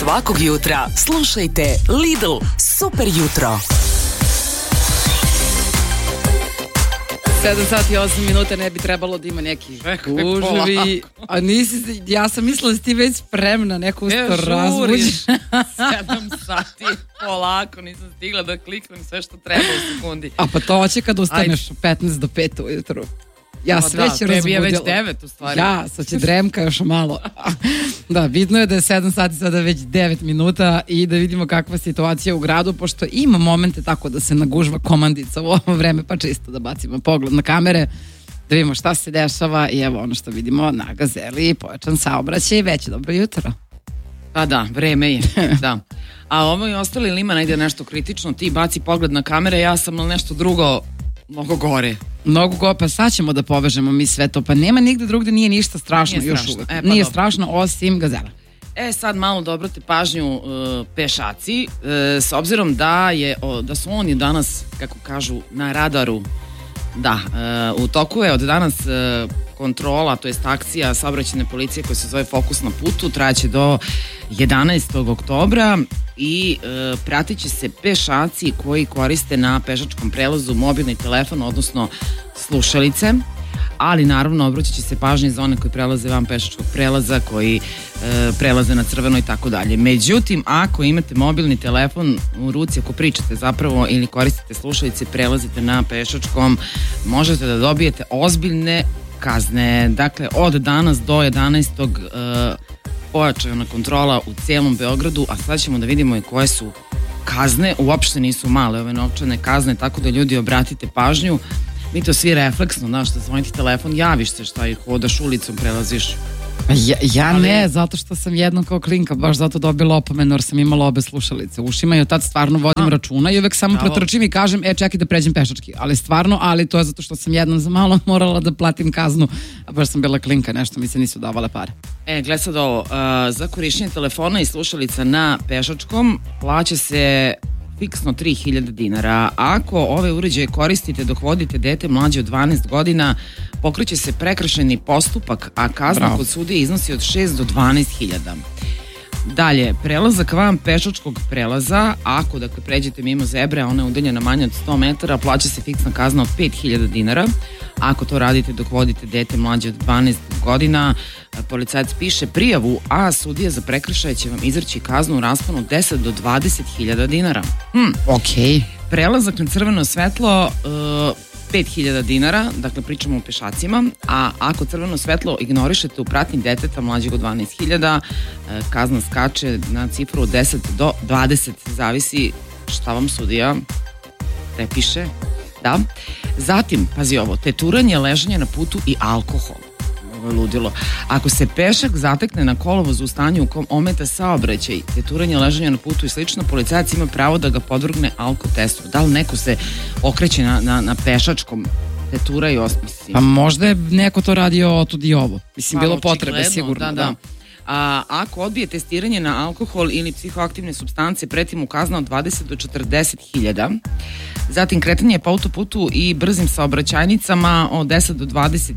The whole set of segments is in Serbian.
Svakog jutra slušajte Lidl Super jutro. 7 sati i 8 minuta, ne bi trebalo da ima neki gužvi. A nisi, ja sam mislila da si ti već spremna, neko usto razbuđe. 7 sati, polako, nisam stigla da kliknem sve što treba u sekundi. A pa to će kad ustaneš 15 do 5 ujutru. Ja se već razbudila. Tebi je već 9 u stvari. Ja, sad će dremka još malo. Da, vidno je da je 7 sati sada već 9 minuta i da vidimo kakva situacija u gradu, pošto ima momente tako da se nagužva komandica u ovo vreme, pa čisto da bacimo pogled na kamere, da vidimo šta se dešava i evo ono što vidimo na Gazeli, pojačan saobraćaj, već dobro jutro. Pa da, vreme je, da. A ovo i ostali ili ima negdje nešto kritično, ti baci pogled na kamere, ja sam nešto drugo mnogo gore. Pa sad ćemo da povežemo mi sve to, pa nema nigde drugde, nije ništa strašno još uvek. Nije strašno osim Gazela. Sad malo da obrate pažnju pešaci, s obzirom da su oni danas, kako kažu, na radaru. Da, u toku je od danas kontrola, to jest akcija saobraćajne policije koja se zove Fokus na putu, trajaće do 11. oktobra i pratit će se pešaci koji koriste na pešačkom prelazu mobilni telefon, odnosno slušalice, ali naravno obraćat će se pažnje za one koji prelaze van pešačkog prelaza, koji prelaze na crveno i tako dalje. Međutim, ako imate mobilni telefon u ruci, ako pričate zapravo ili koristite slušalice, prelazite na pešačkom, možete da dobijete ozbiljne kazne. Dakle, od danas do 11. pojačana kontrola u cijelom Beogradu, a sad ćemo da vidimo i koje su kazne. Uopšte nisu male ove novčane kazne, tako da ljudi obratite pažnju. Mi to svi refleksno, znaš, da zvoniti telefon, javiš se šta i hodaš ulicom, prelaziš. Ja ne, zato što sam jednom kao klinka baš zato dobila opomenu jer sam imala obe slušalice u ušima i od tad stvarno vodim računa i uvek samo protrčim i kažem čekaj da pređem pešački, ali to je zato što sam jednom za malo morala da platim kaznu, a baš sam bila klinka, nešto mi se nisu davale pare. Gled sad ovo, za korišćenje telefona i slušalica na pešačkom plaća se fiksno 3000 dinara. Ako ove uređaje koristite dok vodite dete mlađe od 12 godina, pokreće se prekršajni postupak, a kazna kod sudije iznosi od 6 do 12.000. Dalje, prelazak van pešačkog prelaza, ako dakle pređete mimo zebre, a ona je udaljena manje od 100 metara, plaća se fiksna kazna od 5000 dinara. Ako to radite dok vodite dete mlađe od 12 godina, policajac piše prijavu, a sudija za prekršaje će vam izreći kaznu u rasponu od 10 do 20.000 dinara. Prelazak na crveno svetlo 5.000 dinara, dakle pričamo o pešacima, a ako crveno svetlo ignorišete u pratnji deteta mlađeg od 12.000, kazna skače na cifru od 10 do 20, zavisi šta vam sudija prepiše. Da. Zatim, pazi ovo, teturanje, ležanje na putu i alkohol. Ovo je ludilo. Ako se pešak zatekne na kolovozu u stanju u kom ometa saobraćaj, teturanje, ležanje na putu i slično, policajac ima pravo da ga podvrgne alkotestu. Da li neko se okreće na pešačkom tetura i osmisli? Pa možda je neko to radio otud i ovo. Mislim, bilo potrebe sigurno. Da. A ako odbije testiranje na alkohol ili psihoaktivne supstance, preti mu kazna od 20 do 40.000. Zatim kretanje po autoputu i brzim saobraćajnicama od 10 do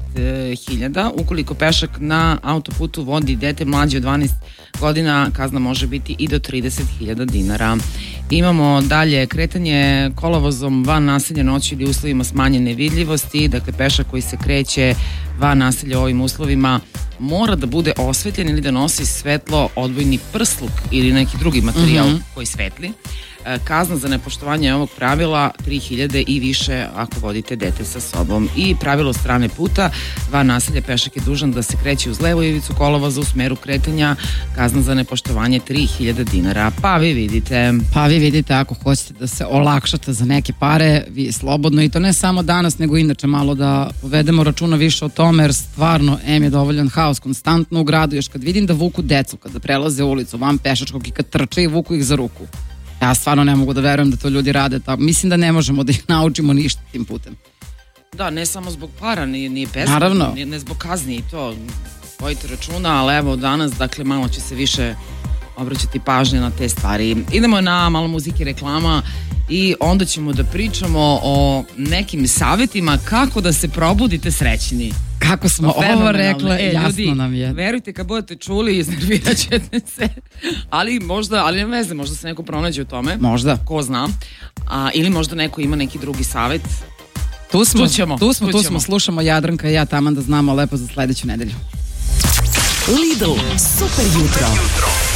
20.000. Ukoliko pešak na autoputu vodi dete mlađe od 12 godina, kazna može biti i do 30.000 dinara. Imamo dalje kretanje kolovozom van naselja noći ili uslovima smanjene vidljivosti. Dakle, pešak koji se kreće van naselja u ovim uslovima mora da bude osvetljen ili da nosi svetlo odbojni prsluk ili neki drugi materijal koji svetli. Kazna za nepoštovanje ovog pravila 3.000 i više ako vodite dete sa sobom. I pravilo strane puta, van naselja pešak je dužan da se kreće uz levu ivicu kolovoza u smeru kretanja, kazna za nepoštovanje 3.000 dinara. Pa vi vidite, ako hoćete da se olakšate za neke pare, vi slobodno, i to ne samo danas, nego inače malo da povedemo računa više o tome, jer stvarno je dovoljan haos konstantno u gradu, još kad vidim da vuku decu kada prelaze ulicu van pešačkog i kad trče i vuku ih za ruku. Ja stvarno ne mogu da verujem da to ljudi rade tako. Mislim da ne možemo da ih naučimo ništa tim putem. Da, ne samo zbog para, nije besplatno, ne zbog kazni i to. Vojite računa, ali evo danas, dakle, malo će se više obraćati pažnje na te stvari. Idemo na malo muzike, reklama i onda ćemo da pričamo o nekim savjetima kako da se probudite srećni. kako smo ovo Fenomenalno. rekle, jasno ljudi, nam je. Verujte, kad budete čuli, iznervirat ćete se. Ali ne veze, možda se neko pronađe u tome. Možda. Ko zna. Ili možda neko ima neki drugi savet. Tu Čućemo. smo, slušamo Jadranka i ja taman da znamo lepo za sledeću nedelju. Lidl, super jutro.